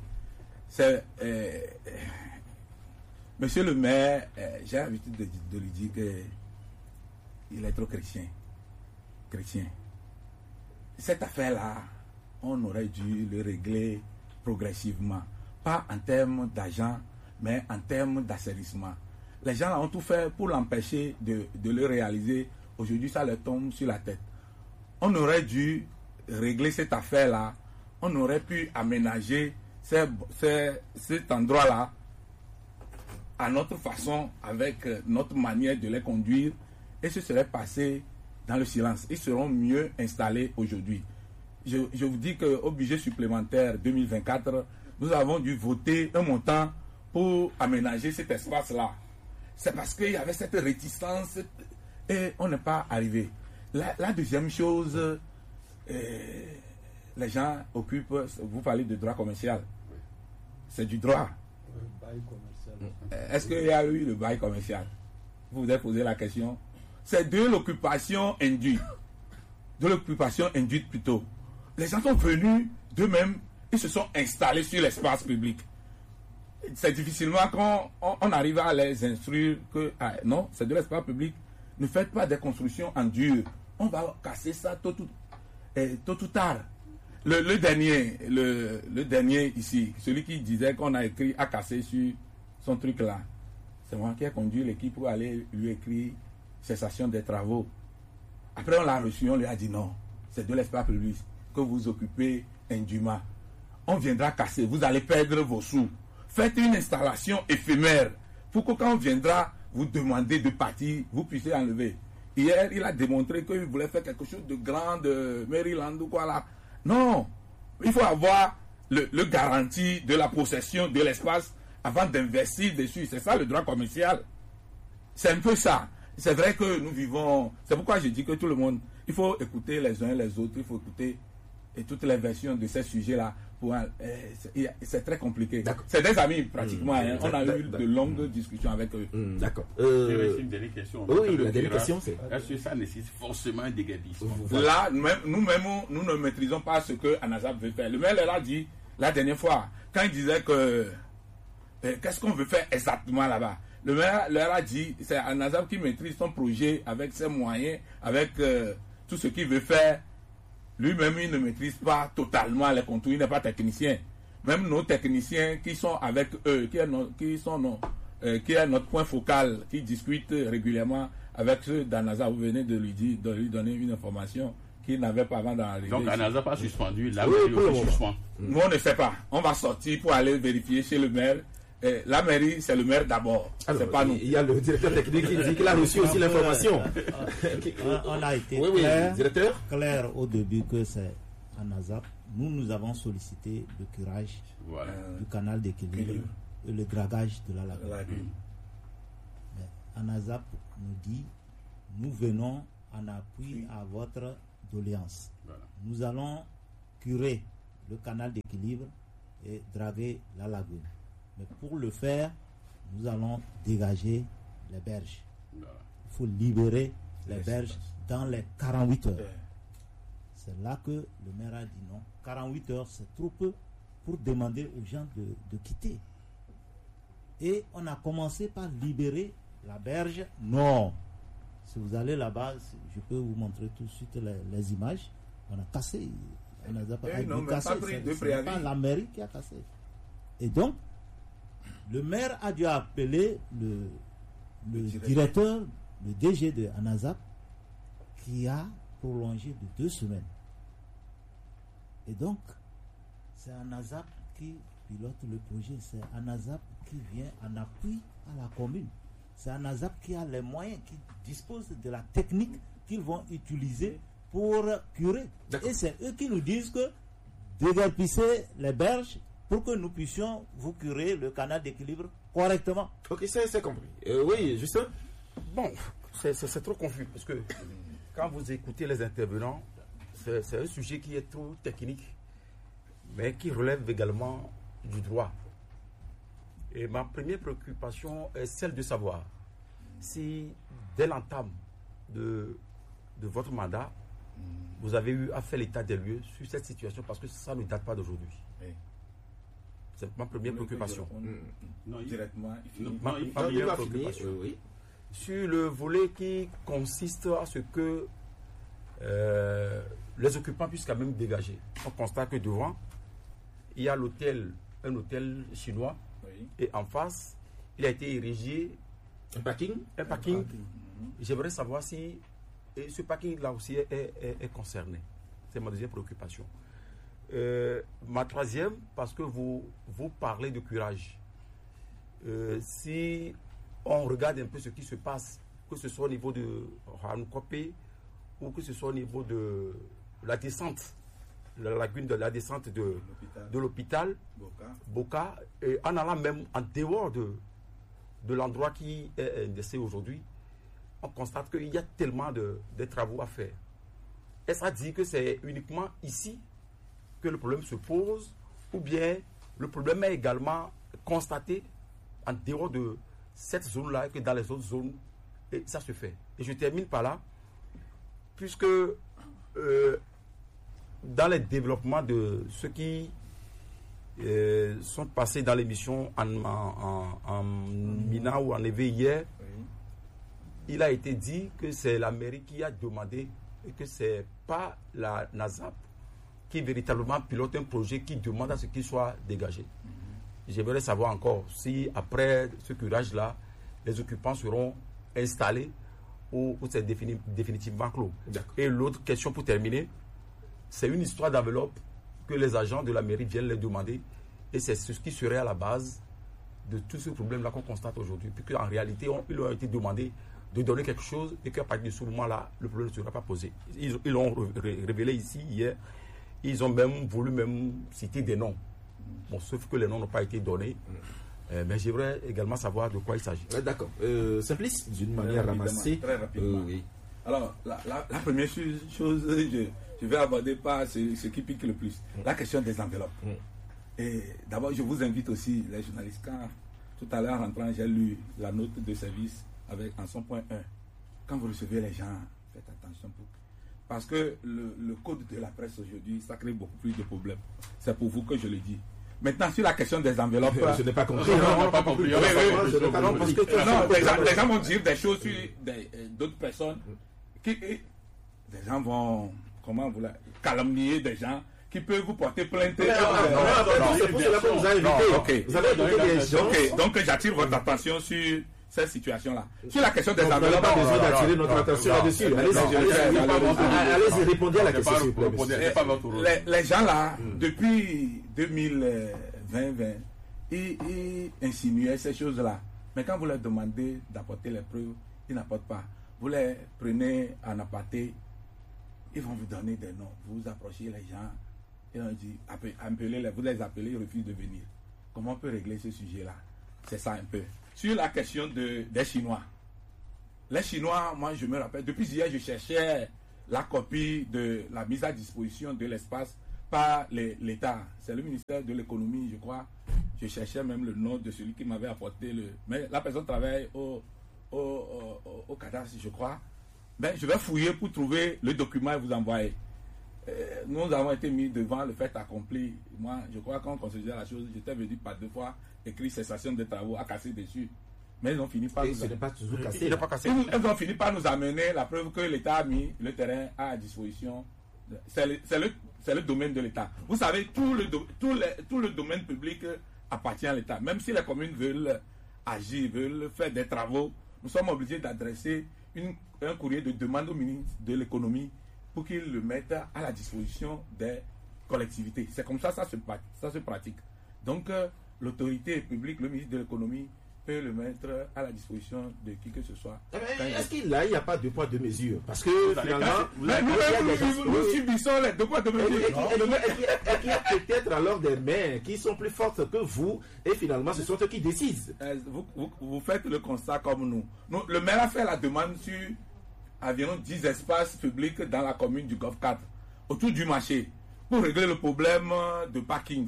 Monsieur le maire, j'ai l'habitude de lui dire qu'il est trop chrétien. Cette affaire-là, on aurait dû le régler progressivement. Pas en termes d'argent, mais en termes d'assainissement. Les gens ont tout fait pour l'empêcher de le réaliser. Aujourd'hui, ça leur tombe sur la tête. On aurait dû régler cette affaire-là. On aurait pu aménager cet endroit-là à notre façon, avec notre manière de les conduire. Et ce serait passé dans le silence. Ils seront mieux installés aujourd'hui. Je vous dis qu'au budget supplémentaire 2024, nous avons dû voter un montant pour aménager cet espace-là. C'est parce qu'il y avait cette réticence et on n'est pas arrivé. La deuxième chose, les gens occupent, vous parlez de droit commercial. C'est du droit. Est-ce qu'il y a eu le bail commercial? Vous vous êtes posé la question. C'est de l'occupation induite. De l'occupation induite plutôt. Les gens sont venus d'eux-mêmes, ils se sont installés sur l'espace public. C'est difficilement qu'on arrive à les instruire que non, c'est de l'espace public. Ne faites pas des constructions en dur. On va casser ça tôt ou tard. Le dernier ici, celui qui disait qu'on a écrit à casser sur son truc là, c'est moi qui ai conduit l'équipe pour aller lui écrire cessation des travaux. Après on l'a reçu, on lui a dit non, c'est de l'espace public que vous occupez indûment. On viendra casser, vous allez perdre vos sous. Faites une installation éphémère pour que quand on viendra vous demander de partir, vous puissiez enlever. Hier, il a démontré qu'il voulait faire quelque chose de grand de Maryland ou quoi là. Non, il faut avoir le garantie de la possession de l'espace avant d'investir dessus. C'est ça le droit commercial. C'est un peu ça. C'est vrai que nous vivons... C'est pourquoi je dis que tout le monde... Il faut écouter les uns les autres. Il faut écouter toutes les versions de ces sujets-là. C'est très compliqué. C'est des amis pratiquement. On a eu de longues discussions avec eux. D'accord. C'est une dernière question. Oui, la dernière question, c'est... Est-ce que ça nécessite forcément un déguerpissement? Là, nous-mêmes, nous ne maîtrisons pas ce que ANASAP veut faire. Le maire leur a dit la dernière fois, quand il disait que... qu'est-ce qu'on veut faire exactement là-bas? Le maire leur a dit, c'est ANASAP qui maîtrise son projet avec ses moyens, avec tout ce qu'il veut faire. Lui-même, il ne maîtrise pas totalement les contours, il n'est pas technicien. Même nos techniciens qui sont avec eux, qui est notre point focal, qui discutent régulièrement avec ceux d'ANASA, vous venez de lui donner une information qu'il n'avait pas avant d'arriver. Donc ANASA pas suspendu, la mairie aussi suspend. Nous, on ne sait pas. On va sortir pour aller vérifier chez le maire. La mairie, c'est le maire d'abord. C'est pas nous. Il y a le directeur technique qui dit qu'il a reçu aussi l'information. On a été clair au début que c'est ANASA. Nous avons sollicité le curage du canal d'équilibre et le dragage de la lagune. Mais ANASA nous dit, nous venons en appui à votre doléance. Voilà. Nous allons curer le canal d'équilibre et draguer la lagune. Mais pour le faire, nous allons dégager les berges. Voilà. Il faut libérer les berges dans les 48 heures. C'est là que le maire a dit non. 48 heures, c'est trop peu pour demander aux gens de quitter. Et on a commencé par libérer la berge nord. Si vous allez là-bas, je peux vous montrer tout de suite les images. On a cassé. On n'a pas cassé. C'est pas la mairie qui a cassé. Et donc, le maire a dû appeler le directeur, le DG de ANASAP, qui a prolongé de 2 semaines. Et donc, c'est ANASAP qui pilote le projet. C'est ANASAP qui vient en appui à la commune. C'est ANASAP qui a les moyens, qui dispose de la technique qu'ils vont utiliser pour curer. Et c'est eux qui nous disent que déguerpissez les berges pour que nous puissions vous curer le canal d'équilibre correctement. Ok, c'est compris. Oui, Justin. Bon, c'est trop confus parce que quand vous écoutez les intervenants, c'est un sujet qui est trop technique, mais qui relève également du droit. Et ma première préoccupation est celle de savoir si, dès l'entame de votre mandat, vous avez eu à faire l'état des lieux sur cette situation, parce que ça ne date pas d'aujourd'hui. Oui. C'est ma première préoccupation. Non, directement. Ma première préoccupation. Oui. Sur le volet qui consiste à ce que les occupants puissent quand même dégager. On constate que devant, il y a un hôtel chinois, oui. Et en face, il a été érigé un parking. J'aimerais savoir si ce parking-là aussi est concerné. C'est ma deuxième préoccupation. Ma troisième, parce que vous parlez de curage. Si on regarde un peu ce qui se passe, que ce soit au niveau de Hankopé ou que ce soit au niveau de la descente, la lagune de la descente de l'hôpital Boka, et en allant même en dehors de l'endroit qui est indexé aujourd'hui, on constate qu'il y a tellement de travaux à faire. Est-ce à dire que c'est uniquement ici que le problème se pose, ou bien le problème est également constaté en dehors de cette zone-là, que dans les autres zones, et ça se fait. Et je termine par là, puisque dans les développements de ceux qui sont passés dans l'émission en Mina ou en Éveil hier, oui. Il a été dit que c'est la mairie qui a demandé et que ce n'est pas la NASAP qui véritablement pilote un projet qui demande à ce qu'il soit dégagé. J'aimerais savoir encore si après ce curage-là, les occupants seront installés ou c'est définitivement clos. Et l'autre question pour terminer, c'est une histoire d'enveloppe que les agents de la mairie viennent les demander, et c'est ce qui serait à la base de tout ce problème-là qu'on constate aujourd'hui, puisque en réalité, il leur a été demandé de donner quelque chose et qu'à partir de ce moment-là, le problème ne sera pas posé. Ils l'ont révélé ici, hier. Ils ont même voulu citer des noms. Bon, sauf que les noms n'ont pas été donnés. Mais j'aimerais également savoir de quoi il s'agit. D'accord. Simplice, d'une manière ramassée. Très rapidement. Oui. Alors, la première chose, je vais aborder par ce qui pique le plus, la question des enveloppes. Et d'abord, je vous invite aussi, les journalistes, quand tout à l'heure en rentrant, j'ai lu la note de service en son point 1. Quand vous recevez les gens, faites attention. Parce que le code de la presse aujourd'hui, ça crée beaucoup plus de problèmes. C'est pour vous que je le dis. Maintenant, sur la question des enveloppes... Je n'ai pas compris. Non, pas compris. Les gens vont dire des choses sur d'autres personnes. Des gens vont comment vous calomnier des gens qui peuvent vous porter plainte. C'est pour cela que vous avez invité. Vous avez invité des gens. Donc j'attire votre attention sur cette situation-là. Sur la question des enveloppes. On n'a pas besoin d'attirer notre attention là-dessus. Allez-y, répondez à la question, s'il vous plaît. Les gens là, depuis 2020, ils insinuaient ces choses-là. Mais quand vous leur demandez d'apporter les preuves, ils n'apportent pas. Vous les prenez en aparté, ils vont vous donner des noms. Vous approchez les gens, et on dit, vous les appelez, ils refusent de venir. Comment on peut régler ce sujet-là? C'est ça un peu. Sur la question des Chinois. Les Chinois, moi je me rappelle, depuis hier je cherchais la copie de la mise à disposition de l'espace par l'État. C'est le ministère de l'économie, je crois. Je cherchais même le nom de celui qui m'avait apporté le... Mais la personne travaille au cadastre, je crois. Ben, je vais fouiller pour trouver le document et vous envoyer. Nous avons été mis devant le fait accompli. Moi, je crois qu'on considère la chose. J'étais venu par 2 fois écrire cessation de travaux à casser dessus. Mais ils ont fini par nous... Ce n'est pas toujours cassé. Ils ont fini par nous amener la preuve que l'État a mis le terrain à disposition. C'est le domaine de l'État. Vous savez, tout le domaine public appartient à l'État. Même si les communes veulent agir, veulent faire des travaux, nous sommes obligés d'adresser un courrier de demande au ministre de l'économie pour qu'il le mette à la disposition des collectivités. C'est comme ça se pratique. Donc, l'autorité publique, le ministre de l'économie, peut le mettre à la disposition de qui que ce soit. Est-ce qu'il n'y a pas 2 poids 2 mesures? Parce que finalement, nous subissons les 2 poids 2 mesures. Et qu'il y a peut-être alors des mains qui sont plus fortes que vous, et finalement, ce sont eux qui décident. Vous faites le constat comme nous. Le maire a fait la demande sur environ 10 espaces publics dans la commune du Golfe 4, autour du marché, pour régler le problème de parking.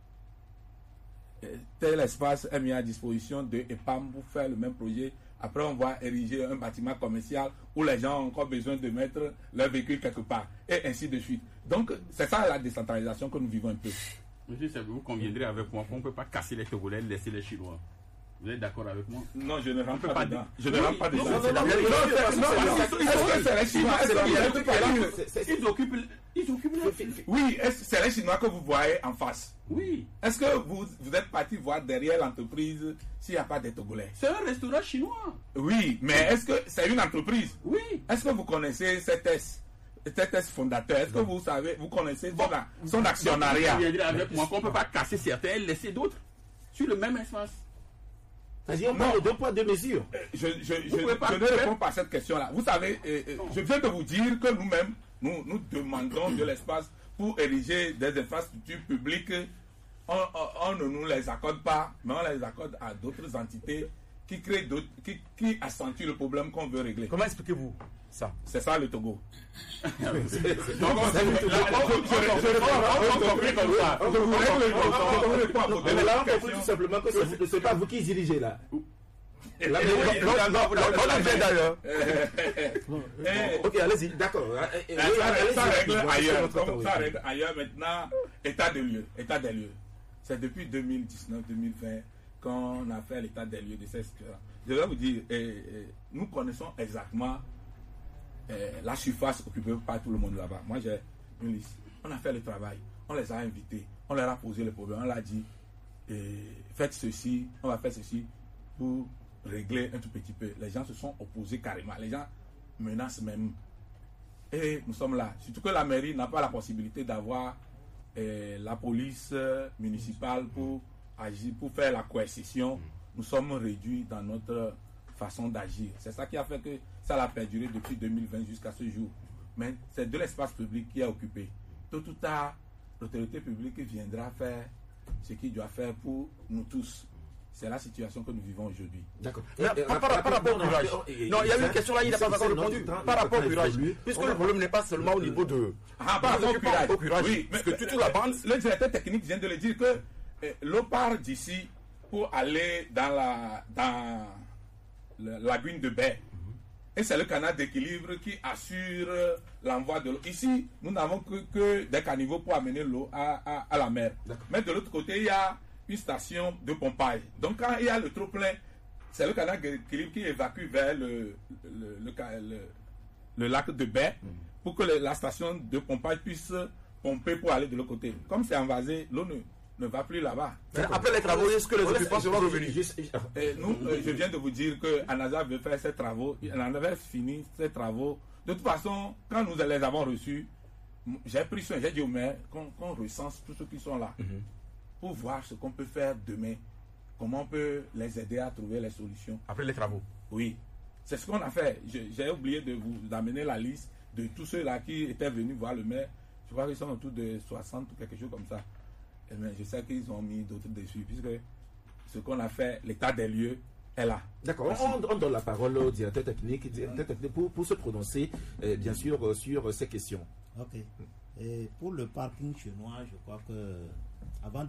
Tel espace est mis à disposition de EPAM pour faire le même projet. Après, on va ériger un bâtiment commercial où les gens ont encore besoin de mettre leur véhicule quelque part, et ainsi de suite. Donc, c'est ça la décentralisation que nous vivons un peu. Monsieur, vous conviendrez avec moi qu'on ne peut pas casser les Togolais et laisser les Chinois. Vous êtes d'accord avec moi? Non, je ne rentre pas dedans. Je ne rentre pas dedans. Ils occupent. Oui, c'est les Chinois que vous voyez en face. Oui. Est-ce que vous êtes parti voir derrière l'entreprise s'il n'y a pas de Togolais? C'est un restaurant chinois. Oui, mais est-ce que c'est une entreprise? Oui. Est-ce que vous connaissez cet fondateur? Est-ce que vous connaissez son actionnariat? Vous viendrez avec moi qu'on ne peut pas casser certains et laisser d'autres sur le même espace. C'est-à-dire, on parle de 2 poids 2 mesures. Je ne réponds pas à cette question-là. Vous savez, je viens de vous dire que nous-mêmes, nous demandons de l'espace pour ériger des infrastructures publiques. On ne nous les accorde pas, mais on les accorde à d'autres entités qui accentuent le problème qu'on veut régler. Comment expliquez-vous ça? C'est ça le Togo. Je tout simplement que ce n'est pas vous qui dirigez là. Ok, allez-y, d'accord. Ça règle ailleurs maintenant. État des lieux. C'est depuis 2019-2020 qu'on a fait l'état des lieux de ces secteurs. Je vais vous dire, nous connaissons exactement la surface occupée par tout le monde là-bas. Moi, j'ai une liste. On a fait le travail. On les a invités. On leur a posé le problème. On leur a dit, faites ceci, on va faire ceci pour régler un tout petit peu. Les gens se sont opposés carrément. Les gens menacent même. Et nous sommes là. Surtout que la mairie n'a pas la possibilité d'avoir la police municipale pour agir, pour faire la coercition. Nous sommes réduits dans notre façon d'agir. C'est ça qui a fait que ça a perduré depuis 2020 jusqu'à ce jour. Mais c'est de l'espace public qui est occupé. Tôt ou tard, l'autorité publique viendra faire ce qu'il doit faire pour nous tous. C'est la situation que nous vivons aujourd'hui. D'accord. Par rapport au curage. Non, il y a une question là, il n'a pas encore répondu. Par rapport au curage. Puisque le problème n'est pas seulement au niveau de... par rapport au curage. Oui, parce que toute la bande... Le directeur technique vient de le dire que l'eau part d'ici pour aller dans la lagune de baie. Et c'est le canal d'équilibre qui assure l'envoi de l'eau. Ici, nous n'avons que des caniveaux pour amener l'eau à la mer. Mais de l'autre côté, il y a une station de pompage. Donc quand il y a le trop-plein, c'est le canal d'équilibre qui évacue vers le lac de baie pour que la station de pompage puisse pomper pour aller de l'autre côté. Comme c'est envasé, l'eau ne va plus là-bas. Après les travaux, est-ce que les occupants seront revenus? Je viens de vous dire que ANASA veut faire ces travaux. On avait fini ces travaux. De toute façon, quand nous les avons reçus, j'ai pris soin, j'ai dit au maire qu'on recense tous ceux qui sont là pour voir ce qu'on peut faire demain. Comment on peut les aider à trouver les solutions. Après les travaux? Oui. C'est ce qu'on a fait. J'ai oublié de vous amener la liste de tous ceux-là qui étaient venus voir le maire. Je crois qu'ils sont autour de 60 ou quelque chose comme ça. Mais je sais qu'ils ont mis d'autres dessus, puisque ce qu'on a fait, l'état des lieux est là. D'accord, on donne la parole au directeur technique pour se prononcer, bien sûr, sur ces questions. Ok. Et pour le parking chinois, je crois que avant